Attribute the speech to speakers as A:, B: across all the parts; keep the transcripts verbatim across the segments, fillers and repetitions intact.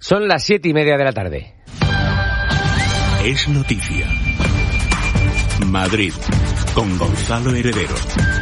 A: Son las siete y media de la tarde.
B: Es noticia. Madrid, con Gonzalo Heredero.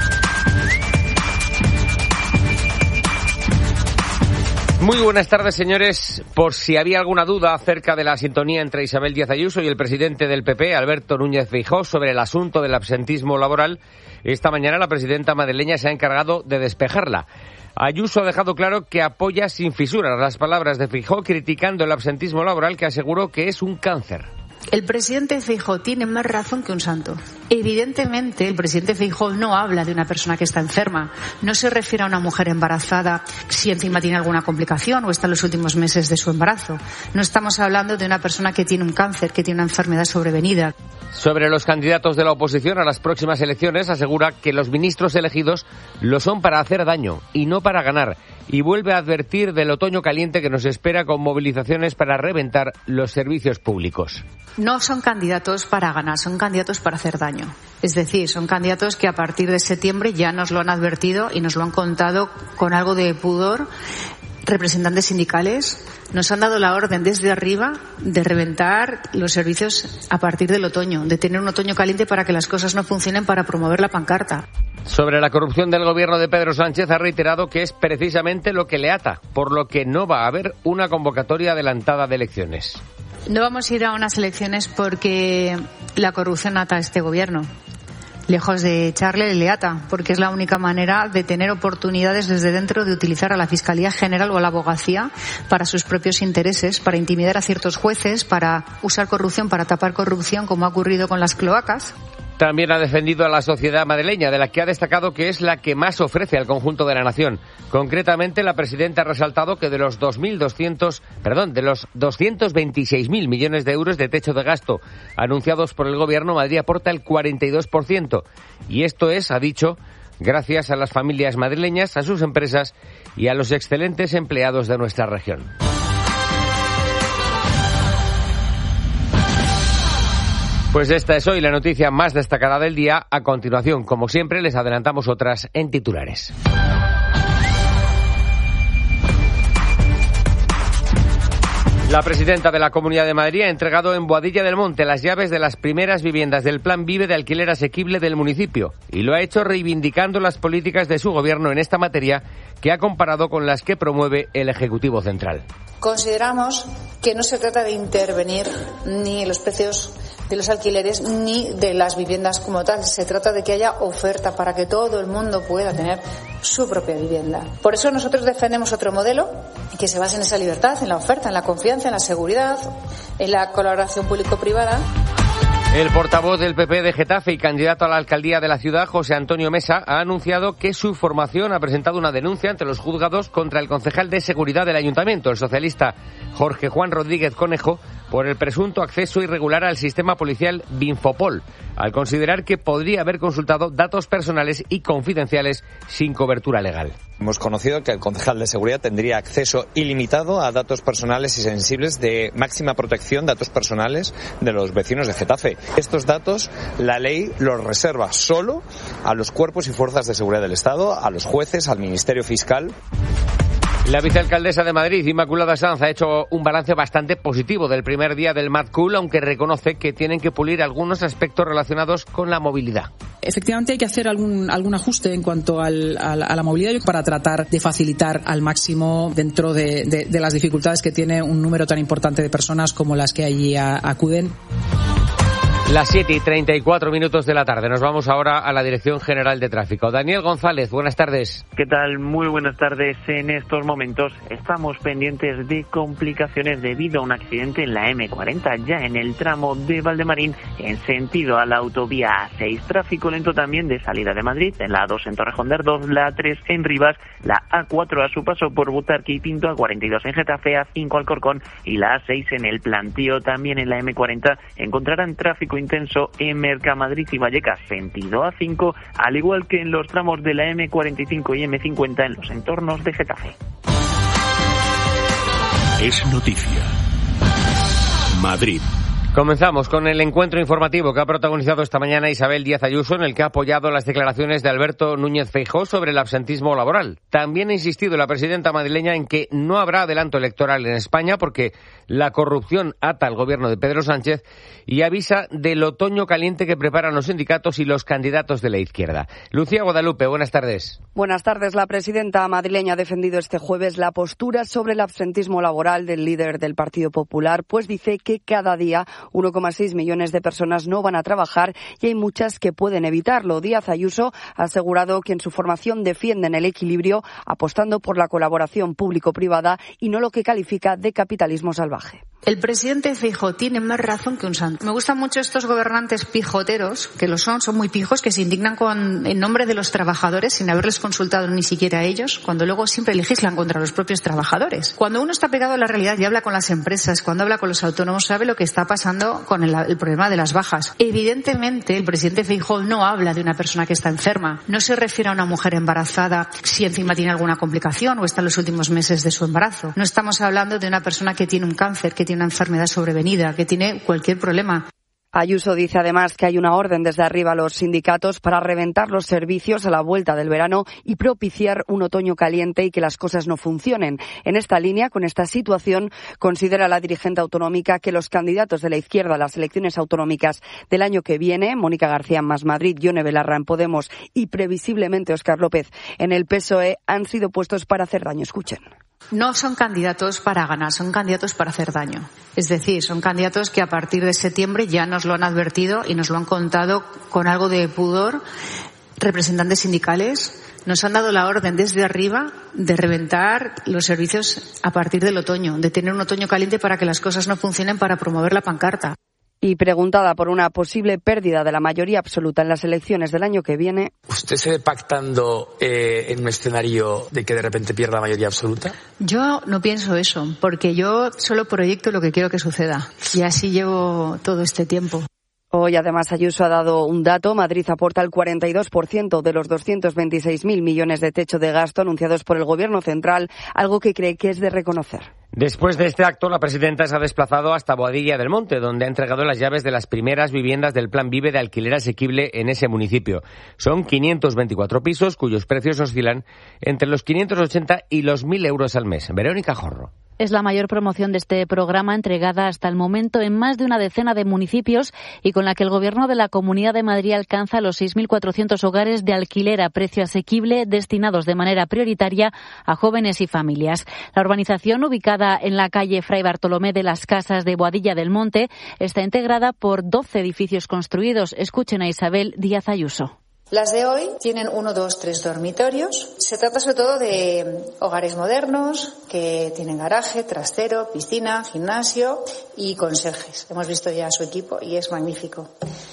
A: Muy buenas tardes, señores. Por si había alguna duda acerca de la sintonía entre Isabel Díaz Ayuso y el presidente del P P, Alberto Núñez Feijóo, sobre el asunto del absentismo laboral, esta mañana la presidenta madrileña se ha encargado de despejarla. Ayuso ha dejado claro que apoya sin fisuras las palabras de Feijóo, criticando el absentismo laboral, que aseguró que es un cáncer.
C: El presidente Feijóo tiene más razón que un santo. Evidentemente, el presidente Feijóo no habla de una persona que está enferma. No se refiere a una mujer embarazada si encima tiene alguna complicación o está en los últimos meses de su embarazo. No estamos hablando de una persona que tiene un cáncer, que tiene una enfermedad sobrevenida.
A: Sobre los candidatos de la oposición a las próximas elecciones, asegura que los ministros elegidos lo son para hacer daño y no para ganar. Y vuelve a advertir del otoño caliente que nos espera, con movilizaciones para reventar los servicios públicos.
C: No son candidatos para ganar, son candidatos para hacer daño. Es decir, son candidatos que a partir de septiembre ya nos lo han advertido y nos lo han contado con algo de pudor. Representantes sindicales nos han dado la orden desde arriba de reventar los servicios a partir del otoño, de tener un otoño caliente para que las cosas no funcionen, para promover la pancarta.
A: Sobre la corrupción del gobierno de Pedro Sánchez, ha reiterado que es precisamente lo que le ata, por lo que no va a haber una convocatoria adelantada de elecciones.
C: No vamos a ir a unas elecciones porque la corrupción ata a este gobierno. Lejos de echarle, le ata, porque es la única manera de tener oportunidades desde dentro de utilizar a la Fiscalía General o a la Abogacía para sus propios intereses, para intimidar a ciertos jueces, para usar corrupción, para tapar corrupción, como ha ocurrido con las cloacas.
A: También ha defendido a la sociedad madrileña, de la que ha destacado que es la que más ofrece al conjunto de la nación. Concretamente, la presidenta ha resaltado que de los dos mil doscientos, perdón, de los doscientos veintiséis mil millones de euros de techo de gasto anunciados por el gobierno, Madrid aporta el cuarenta y dos por ciento. Y esto es, ha dicho, gracias a las familias madrileñas, a sus empresas y a los excelentes empleados de nuestra región. Pues esta es hoy la noticia más destacada del día. A continuación, como siempre, les adelantamos otras en titulares. La presidenta de la Comunidad de Madrid ha entregado en Boadilla del Monte las llaves de las primeras viviendas del Plan Vive de alquiler asequible del municipio, y lo ha hecho reivindicando las políticas de su gobierno en esta materia, que ha comparado con las que promueve el Ejecutivo Central.
D: Consideramos que no se trata de intervenir ni en los precios de los alquileres ni de las viviendas como tal. Se trata de que haya oferta para que todo el mundo pueda tener su propia vivienda. Por eso nosotros defendemos otro modelo que se base en esa libertad, en la oferta, en la confianza, en la seguridad, en la colaboración público-privada.
A: El portavoz del P P de Getafe y candidato a la alcaldía de la ciudad, José Antonio Mesa, ha anunciado que su formación ha presentado una denuncia ante los juzgados contra el concejal de seguridad del ayuntamiento, el socialista Jorge Juan Rodríguez Conejo, por el presunto acceso irregular al sistema policial Binfopol, al considerar que podría haber consultado datos personales y confidenciales sin cobertura legal.
E: Hemos conocido que el concejal de seguridad tendría acceso ilimitado a datos personales y sensibles de máxima protección, datos personales de los vecinos de Getafe. Estos datos, la ley los reserva solo a los cuerpos y fuerzas de seguridad del Estado, a los jueces, al Ministerio Fiscal.
A: La vicealcaldesa de Madrid, Inmaculada Sanz, ha hecho un balance bastante positivo del primer día del Mad Cool, aunque reconoce que tienen que pulir algunos aspectos relacionados con la movilidad.
F: Efectivamente hay que hacer algún, algún ajuste en cuanto al, a, la, a la movilidad para tratar de facilitar al máximo dentro de, de, de las dificultades que tiene un número tan importante de personas como las que allí a, acuden.
A: Las siete y treinta y cuatro minutos de la tarde. Nos vamos ahora a la Dirección General de Tráfico. Daniel González, buenas tardes.
G: ¿Qué tal? Muy buenas tardes. En estos momentos estamos pendientes de complicaciones debido a un accidente en la eme cuarenta, ya en el tramo de Valdemarín, en sentido a la autovía A seis. Tráfico lento también de salida de Madrid, en la A dos en Torrejón de Ardoz, la A tres en Rivas, la A cuatro a su paso por Butarque y Pinto, A cuarenta y dos en Getafe, A cinco Alcorcón y la A seis en el Plantío. También en la eme cuarenta encontrarán tráfico intenso en Mercamadrid y Vallecas, sentido A cinco, al igual que en los tramos de la eme cuarenta y cinco y eme cincuenta en los entornos de Getafe.
B: Es noticia. Madrid,
A: Comenzamos con el encuentro informativo que ha protagonizado esta mañana Isabel Díaz Ayuso, en el que ha apoyado las declaraciones de Alberto Núñez Feijóo sobre el absentismo laboral. También ha insistido la presidenta madrileña en que no habrá adelanto electoral en España porque la corrupción ata al gobierno de Pedro Sánchez, y avisa del otoño caliente que preparan los sindicatos y los candidatos de la izquierda. Lucía Guadalupe, buenas tardes.
H: Buenas tardes. La presidenta madrileña ha defendido este jueves la postura sobre el absentismo laboral del líder del Partido Popular, pues dice que cada día uno coma seis millones de personas no van a trabajar y hay muchas que pueden evitarlo. Díaz Ayuso ha asegurado que en su formación defienden el equilibrio, apostando por la colaboración público-privada y no lo que califica de capitalismo salvaje.
C: El presidente Feijóo tiene más razón que un santo. Me gustan mucho estos gobernantes pijoteros, que lo son, son muy pijos, que se indignan con, en nombre de los trabajadores sin haberles consultado ni siquiera a ellos, cuando luego siempre legislan contra los propios trabajadores. Cuando uno está pegado a la realidad y habla con las empresas, cuando habla con los autónomos, sabe lo que está pasando con el, el problema de las bajas. Evidentemente, el presidente Feijóo no habla de una persona que está enferma, no se refiere a una mujer embarazada si encima tiene alguna complicación o está en los últimos meses de su embarazo. No estamos hablando de una persona que tiene un cáncer, que tiene una enfermedad sobrevenida, que tiene cualquier problema.
H: Ayuso dice además que hay una orden desde arriba a los sindicatos para reventar los servicios a la vuelta del verano y propiciar un otoño caliente y que las cosas no funcionen. En esta línea, con esta situación, considera la dirigente autonómica que los candidatos de la izquierda a las elecciones autonómicas del año que viene, Mónica García en Más Madrid, Yone Belarra en Podemos y previsiblemente Óscar López en el P S O E, han sido puestos para hacer daño. Escuchen.
C: No son candidatos para ganar, son candidatos para hacer daño. Es decir, son candidatos que a partir de septiembre ya nos lo han advertido y nos lo han contado con algo de pudor. Representantes sindicales nos han dado la orden desde arriba de reventar los servicios a partir del otoño, de tener un otoño caliente para que las cosas no funcionen, para promover la pancarta.
H: Y preguntada por una posible pérdida de la mayoría absoluta en las elecciones del año que viene.
I: ¿Usted se ve pactando eh, en un escenario de que de repente pierda la mayoría absoluta?
C: Yo no pienso eso, porque yo solo proyecto lo que quiero que suceda. Y así llevo todo este tiempo.
H: Hoy, además, Ayuso ha dado un dato. Madrid aporta el cuarenta y dos por ciento de los doscientos veintiséis mil millones de techo de gasto anunciados por el Gobierno central, algo que cree que es de reconocer.
A: Después de este acto, la presidenta se ha desplazado hasta Boadilla del Monte, donde ha entregado las llaves de las primeras viviendas del Plan Vive de alquiler asequible en ese municipio. Son quinientos veinticuatro pisos, cuyos precios oscilan entre los quinientos ochenta y los mil euros al mes. Verónica Jorro.
J: Es la mayor promoción de este programa entregada hasta el momento en más de una decena de municipios y con la que el Gobierno de la Comunidad de Madrid alcanza los seis mil cuatrocientos hogares de alquiler a precio asequible destinados de manera prioritaria a jóvenes y familias. La urbanización, ubicada en la calle Fray Bartolomé de las Casas de Boadilla del Monte, está integrada por doce edificios construidos. Escuchen a Isabel Díaz Ayuso.
D: Las de hoy tienen uno, dos, tres dormitorios. Se trata sobre todo de hogares modernos que tienen garaje, trastero, piscina, gimnasio y conserjes. Hemos visto ya su equipo y es magnífico.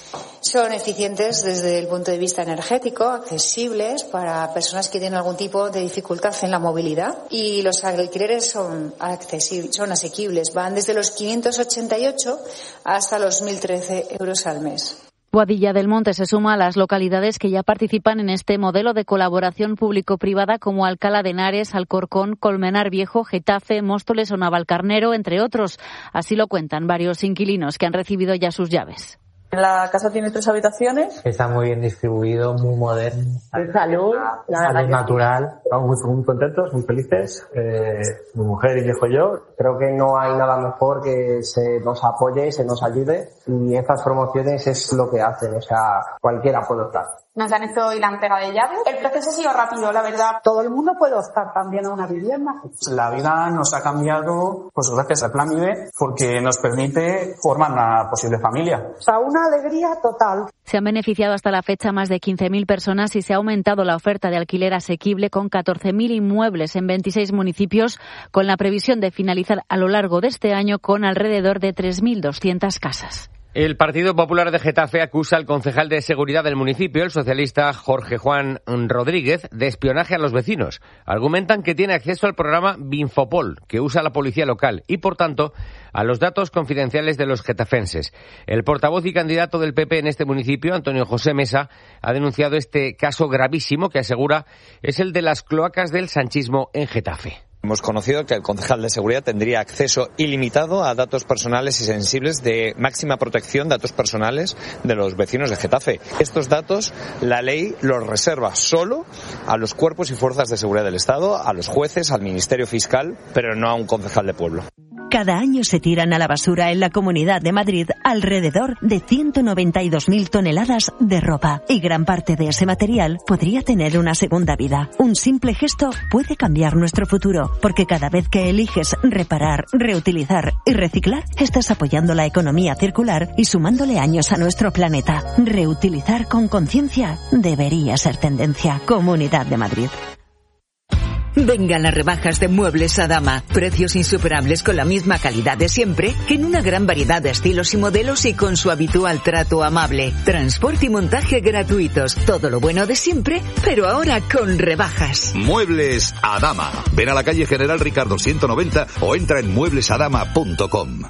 D: Son eficientes desde el punto de vista energético, accesibles para personas que tienen algún tipo de dificultad en la movilidad, y los alquileres son accesibles, son asequibles. Van desde los quinientos ochenta y ocho hasta los mil trece euros al mes.
J: Boadilla del Monte se suma a las localidades que ya participan en este modelo de colaboración público-privada como Alcalá de Henares, Alcorcón, Colmenar Viejo, Getafe, Móstoles o Navalcarnero, entre otros. Así lo cuentan varios inquilinos que han recibido ya sus llaves.
K: La casa tiene tres habitaciones.
L: Está muy bien distribuido, muy moderno.
K: De salud, la
L: salud natural.
M: Estamos muy, muy contentos, muy felices. Eh, mi mujer y viejo yo.
N: Creo que no hay nada mejor que se nos apoye, se nos ayude. Y estas promociones es lo que hacen. O sea, cualquiera puede optar.
K: Nos han hecho hoy la entrega de llaves. El proceso ha sido rápido, la verdad.
O: Todo el mundo puede optar también a una vivienda.
P: La vida nos ha cambiado, pues gracias al Plan Vive, porque nos permite formar una posible familia.
O: O sea, una alegría total.
J: Se han beneficiado hasta la fecha más de quince mil personas y se ha aumentado la oferta de alquiler asequible con catorce mil inmuebles en veintiséis municipios, con la previsión de finalizar a lo largo de este año con alrededor de tres mil doscientas casas.
A: El Partido Popular de Getafe acusa al concejal de seguridad del municipio, el socialista Jorge Juan Rodríguez, de espionaje a los vecinos. Argumentan que tiene acceso al programa Binfopol, que usa la policía local, y por tanto a los datos confidenciales de los getafenses. El portavoz y candidato del P P en este municipio, Antonio José Mesa, ha denunciado este caso gravísimo que asegura es el de las cloacas del sanchismo en Getafe.
E: Hemos conocido que el concejal de seguridad tendría acceso ilimitado a datos personales y sensibles de máxima protección, datos personales de los vecinos de Getafe. Estos datos, la ley los reserva solo a los cuerpos y fuerzas de seguridad del Estado, a los jueces, al Ministerio Fiscal, pero no a un concejal de pueblo.
Q: Cada año se tiran a la basura en la Comunidad de Madrid alrededor de ciento noventa y dos mil toneladas de ropa. Y gran parte de ese material podría tener una segunda vida. Un simple gesto puede cambiar nuestro futuro, porque cada vez que eliges reparar, reutilizar y reciclar, estás apoyando la economía circular y sumándole años a nuestro planeta. Reutilizar con conciencia debería ser tendencia. Comunidad de Madrid.
R: Vengan las rebajas de Muebles Adama. Precios insuperables con la misma calidad de siempre, que en una gran variedad de estilos y modelos y con su habitual trato amable. Transporte y montaje gratuitos. Todo lo bueno de siempre, pero ahora con rebajas.
S: Muebles Adama. Ven a la calle General Ricardo ciento noventa o entra en muebles adama punto com.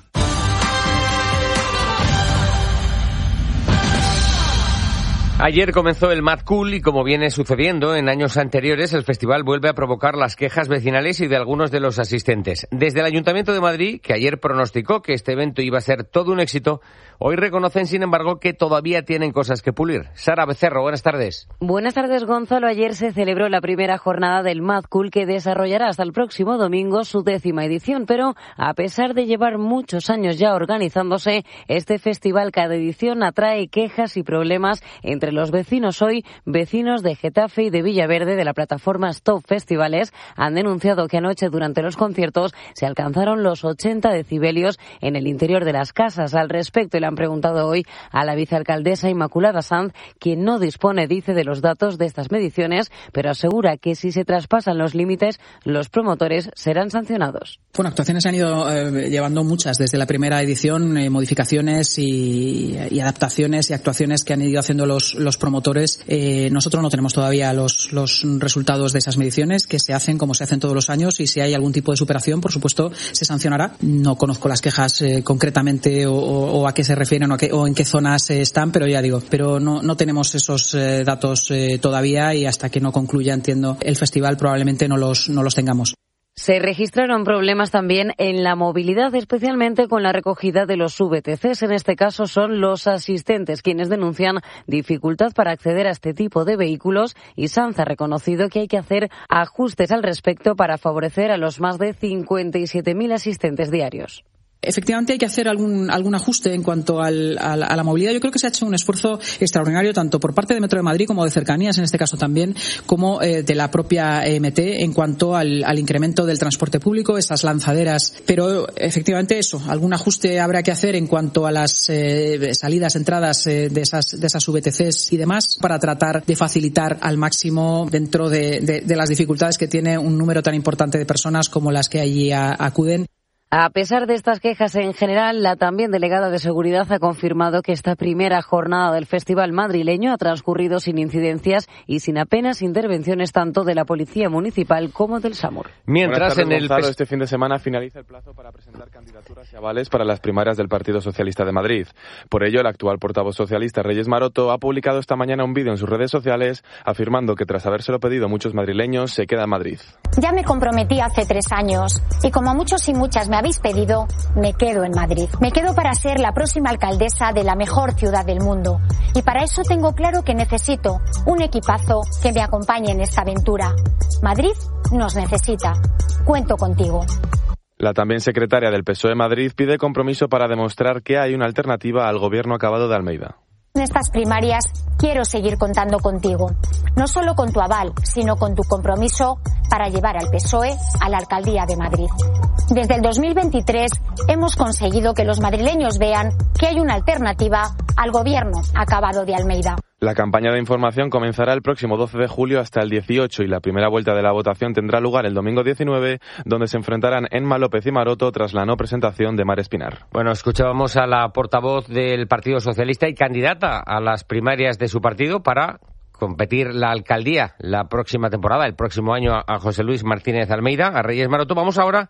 A: Ayer comenzó el Mad Cool y, como viene sucediendo en años anteriores, el festival vuelve a provocar las quejas vecinales y de algunos de los asistentes. Desde el Ayuntamiento de Madrid, que ayer pronosticó que este evento iba a ser todo un éxito, hoy reconocen, sin embargo, que todavía tienen cosas que pulir. Sara Becerro, buenas tardes.
J: Buenas tardes, Gonzalo. Ayer se celebró la primera jornada del Mad Cool, que desarrollará hasta el próximo domingo su décima edición, pero a pesar de llevar muchos años ya organizándose, este festival cada edición atrae quejas y problemas entre los vecinos. Hoy, vecinos de Getafe y de Villaverde de la plataforma Stop Festivales han denunciado que anoche durante los conciertos se alcanzaron los ochenta decibelios en el interior de las casas. Al respecto, le han preguntado hoy a la vicealcaldesa Inmaculada Sanz, quien no dispone, dice, de los datos de estas mediciones, pero asegura que si se traspasan los límites, los promotores serán sancionados.
F: Bueno, actuaciones se han ido eh, llevando muchas desde la primera edición, eh, modificaciones y, y adaptaciones y actuaciones que han ido haciendo los los promotores. Eh, nosotros no tenemos todavía los, los resultados de esas mediciones, que se hacen como se hacen todos los años, y si hay algún tipo de superación, por supuesto, se sancionará. No conozco las quejas eh, concretamente o, o, o a qué se refieren o, a qué, o en qué zonas eh, están, pero ya digo, pero no, no tenemos esos eh, datos eh, todavía, y hasta que no concluya, entiendo, el festival probablemente no los, no los tengamos.
J: Se registraron problemas también en la movilidad, especialmente con la recogida de los V T Cs. En este caso son los asistentes quienes denuncian dificultad para acceder a este tipo de vehículos, y Sanz ha reconocido que hay que hacer ajustes al respecto para favorecer a los más de cincuenta y siete mil asistentes diarios.
F: Efectivamente hay que hacer algún algún ajuste en cuanto al, al, a la movilidad. Yo creo que se ha hecho un esfuerzo extraordinario tanto por parte de Metro de Madrid como de Cercanías, en este caso también, como eh, de la propia E M T en cuanto al, al incremento del transporte público, esas lanzaderas. Pero efectivamente eso, algún ajuste habrá que hacer en cuanto a las eh, salidas, entradas eh, de esas de esas V T Cs y demás, para tratar de facilitar al máximo dentro de, de, de las dificultades que tiene un número tan importante de personas como las que allí a, acuden.
J: A pesar de estas quejas en general, la también delegada de Seguridad ha confirmado que esta primera jornada del Festival madrileño ha transcurrido sin incidencias y sin apenas intervenciones tanto de la Policía Municipal como del SAMUR.
T: Mientras tardes, en el Gonzalo, este fin de semana finaliza el plazo para presentar candidaturas y avales para las primarias del Partido Socialista de Madrid. Por ello, el actual portavoz socialista, Reyes Maroto, ha publicado esta mañana un vídeo en sus redes sociales afirmando que tras habérselo pedido muchos madrileños, se queda en Madrid.
U: Ya me comprometí hace tres años y como muchos y muchas me habéis pedido, me quedo en Madrid. Me quedo para ser la próxima alcaldesa de la mejor ciudad del mundo. Y para eso tengo claro que necesito un equipazo que me acompañe en esta aventura. Madrid nos necesita. Cuento contigo.
T: La también secretaria del P S O E Madrid pide compromiso para demostrar que hay una alternativa al gobierno acabado de Almeida.
U: En estas primarias quiero seguir contando contigo, no solo con tu aval, sino con tu compromiso para llevar al P S O E a la alcaldía de Madrid. Desde el dos mil veintitrés hemos conseguido que los madrileños vean que hay una alternativa al gobierno acabado de Almeida.
T: La campaña de información comenzará el próximo doce de julio hasta el dieciocho y la primera vuelta de la votación tendrá lugar el domingo diecinueve, donde se enfrentarán Enma López y Maroto tras la no presentación de Mar Espinar.
A: Bueno, escuchábamos a la portavoz del Partido Socialista y candidata a las primarias de su partido para competir la alcaldía la próxima temporada, el próximo año, a José Luis Martínez Almeida, a Reyes Maroto. Vamos ahora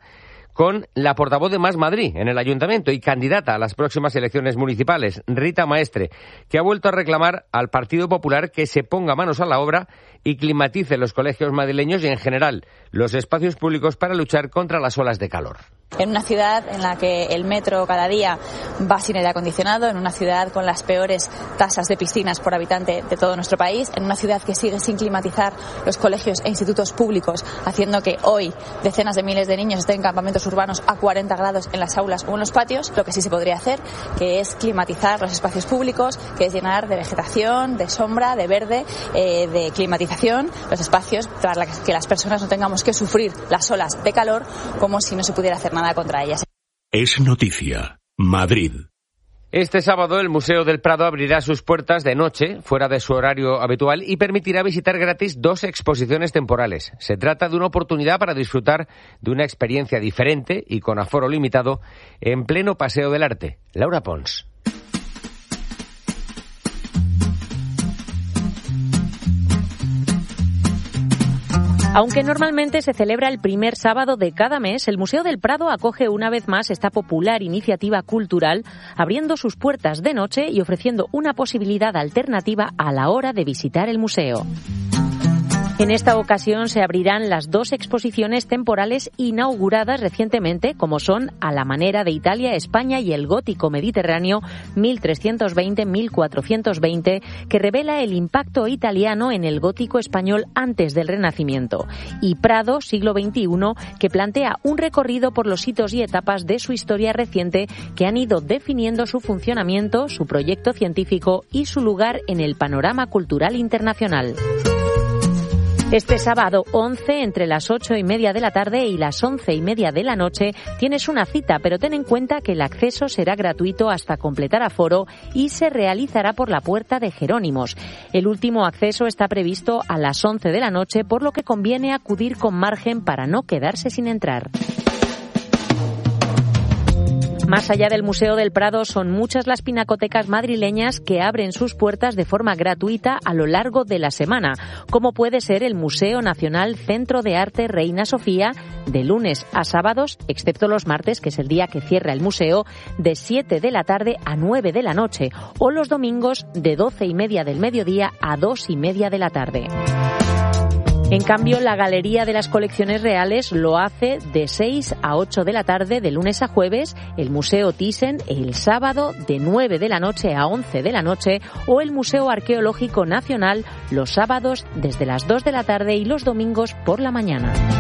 A: con la portavoz de Más Madrid en el Ayuntamiento y candidata a las próximas elecciones municipales, Rita Maestre, que ha vuelto a reclamar al Partido Popular que se ponga manos a la obra y climatice los colegios madrileños y, en general, los espacios públicos para luchar contra las olas de calor.
G: En una ciudad en la que el metro cada día va sin aire acondicionado, en una ciudad con las peores tasas de piscinas por habitante de todo nuestro país, en una ciudad que sigue sin climatizar los colegios e institutos públicos, haciendo que hoy decenas de miles de niños estén en campamentos urbanos a cuarenta grados en las aulas o en los patios, lo que sí se podría hacer, que es climatizar los espacios públicos, que es llenar de vegetación, de sombra, de verde, eh, de climatización los espacios para que las personas no tengamos que sufrir las olas de calor como si no se pudiera hacer nada contra ellas.
B: Es noticia. Madrid.
A: Este sábado el Museo del Prado abrirá sus puertas de noche, fuera de su horario habitual, y permitirá visitar gratis dos exposiciones temporales. Se trata de una oportunidad para disfrutar de una experiencia diferente y con aforo limitado en pleno Paseo del Arte. Laura Pons.
V: Aunque normalmente se celebra el primer sábado de cada mes, el Museo del Prado acoge una vez más esta popular iniciativa cultural, abriendo sus puertas de noche y ofreciendo una posibilidad alternativa a la hora de visitar el museo. En esta ocasión se abrirán las dos exposiciones temporales inauguradas recientemente, como son A la manera de Italia, España y el gótico mediterráneo mil trescientos veinte a mil cuatrocientos veinte, que revela el impacto italiano en el gótico español antes del Renacimiento, y Prado, siglo veintiuno, que plantea un recorrido por los hitos y etapas de su historia reciente que han ido definiendo su funcionamiento, su proyecto científico y su lugar en el panorama cultural internacional. Este sábado once, entre las ocho y media de la tarde y las once y media de la noche, tienes una cita, pero ten en cuenta que el acceso será gratuito hasta completar aforo y se realizará por la Puerta de Jerónimos. El último acceso está previsto a las once de la noche, por lo que conviene acudir con margen para no quedarse sin entrar. Más allá del Museo del Prado, son muchas las pinacotecas madrileñas que abren sus puertas de forma gratuita a lo largo de la semana, como puede ser el Museo Nacional Centro de Arte Reina Sofía, de lunes a sábados, excepto los martes, que es el día que cierra el museo, de siete de la tarde a nueve de la noche, o los domingos de doce y media del mediodía a dos y media de la tarde. En cambio, la Galería de las Colecciones Reales lo hace de seis a ocho de la tarde de lunes a jueves, el Museo Thyssen el sábado de nueve de la noche a once de la noche o el Museo Arqueológico Nacional los sábados desde las dos de la tarde y los domingos por la mañana.